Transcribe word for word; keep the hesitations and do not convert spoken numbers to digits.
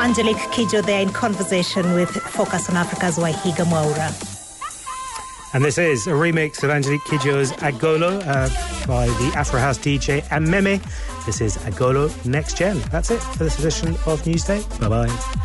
Angelique Kidjo there in conversation with Focus on Africa's Wahiga Mwaura. And this is a remix of Angelique Kidjo's Agolo uh, by the Afro House D J Ameme. This is Agolo Next Gen. That's it for this edition of Newsday. Bye-bye.